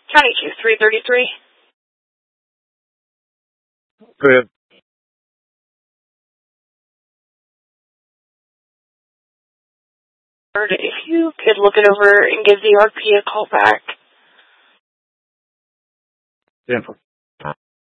County 2333. Go ahead. If you could look it over and give the RP a call back. 10-4.